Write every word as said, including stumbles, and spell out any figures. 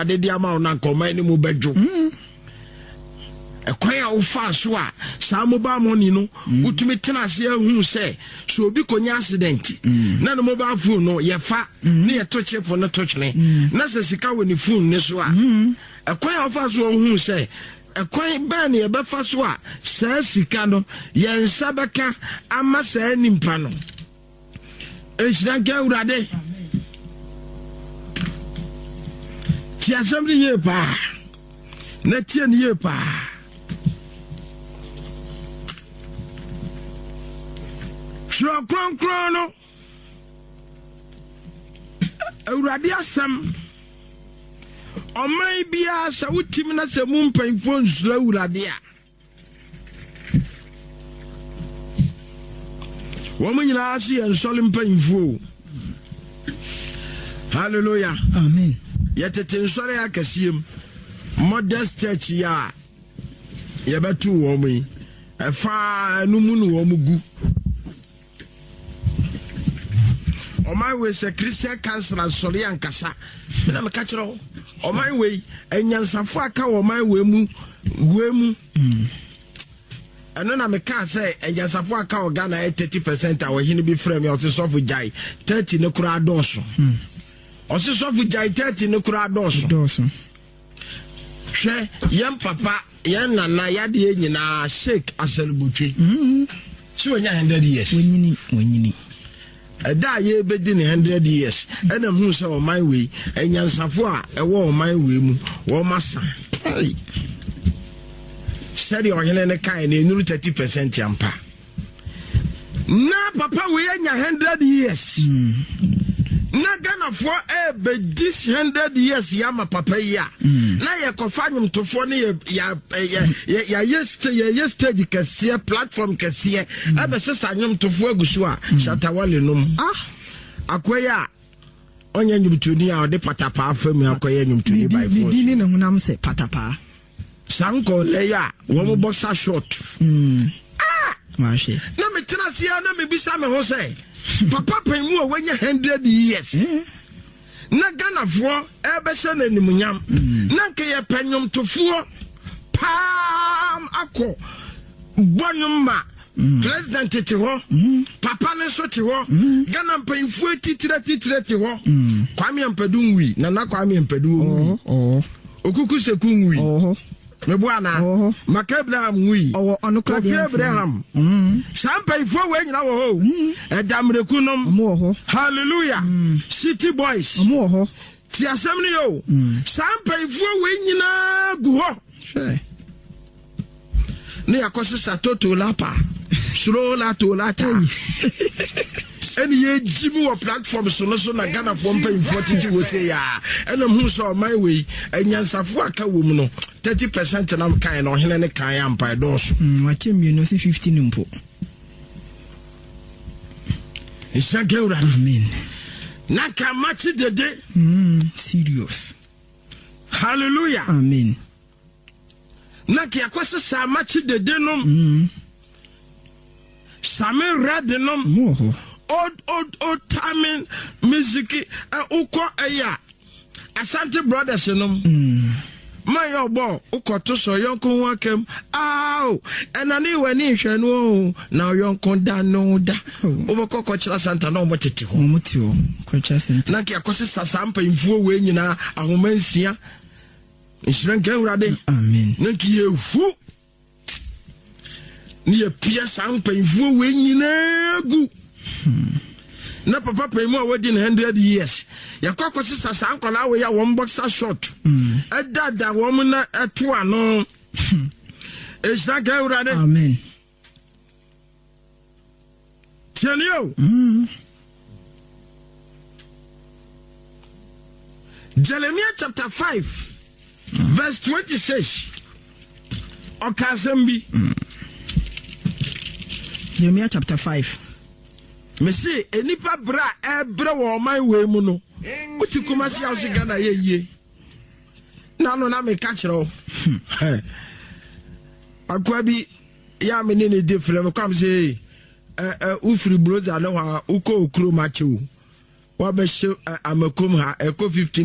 ade dia ma na nkoma ni mu bedwo ekwan a wo fa so a sa mobile money no utumi tena ase ahu se so obi konya accident na no mobile phone no ye fa ne ye to chip no to twene na se sika woni phone ne so a ekwan a wo fa so hu se ekwan ba ne ye be fa so a sa sika no ye nsa beka ama sa nimpa no ehira ga urade ti assembly ye pa na tie ne ye pa Shro kron krono Awurade asam Oman bia sa wutim na se mu mpanfo nsura Awurade a Wo mu nyina ase en sole mpanfo Hallelujah Amen Yetete nsore akasiem Modest church ya Yebetu wo mu yi efa numu nu wo mu gu O my way say Christian council and sorry and kasa. Na me ka kire o my way enyansafo aka o my way mu we mu. Eno na me ka say enyansafo aka o Ghana thirty percent a we hini bi frame o so fu jai thirty ne kura doso. O so fu jai thirty ne kura doso. Doso. Hwe yam papa yan nana yade nyina shake aselbutwe. Mhm. Si wonya one hundred years. Wonyini wonyini. Da ye bedi ne one hundred years ena hu se o man we enyansafo a ewo o man we mu wo masa seri o hene ne kai na enuru thirty percent ampa na papa we enya one hundred years mm. na Ghana for e be this one hundred years ya ma papa ya mm. na ye kofanyum tofo ne ya ya ya yeste ya yeste di kase platform kase e be sesa nyum tofo agusu a shatawale num ah akoya onye nyumtuni a ode patapa afam akoya nyumtuni by force dini na hunam se patapa sanko leya wo mo boxer short mm ah mashi na me tenase ya na me bisa me ho say papa penmu a wanya one hundred years na Ghana for ebe se na nimunyam na nke ye penyum tofo pam akọ bonum ma president ti ho papa ne so ti ho Ghana penfu titire titire ti ho Kwame Ampadu wi na na Kwame Ampadu oh oh okuku seku wi oh Mebuana oh Maka Abraham wi oh ono Kofi Abraham mm sampai fo we nyina wo ho edamreku nom mo ho hallelujah city boys mo ho ti asem ni yo sampai fo we nyina gu ho she ne yakoso satoto lapa suro la to lata eni ye jimu wa platform so no so na Ghana for mpa forty wo say ya ena hu so my way enyansafo aka wo mu no thirty percent na kan no hene ne kan ya mpa do so mm wa chemi no si fifty nimpo isa geura amen na ka match dede mm serious hallelujah amen na ki akwese sa match dede no mm same red no mo ho old old old timing music uh, uko aya Asante Brothers no mm my your boy uko so yonko wakem aw enani wani hwe no na yonko da no da oboko ko kira Santa na omotete ho omoti ho ko kira Santa na ki akosi sasampa imfuo we nyina ahomansia nshran kan urade amen na ki yehu ni ye pia sampa imfuo we nyina gu na papa pemu a wadi one hundred years yakwa sisa sankola we ya won boxer short edada won na eto ano esha ga urade amen tienio mm Jeremiah chapter five verse twenty-six okasembi Jeremiah chapter five me say enipa bra ebre wo man we mu no uti kumasi house Ghana ye ye na no na me ka kire akwa bi ya me ne ne de frem kwam say eh eh ufri broda no ha uko okro ma che wo wa be she amakom ha eko fifteen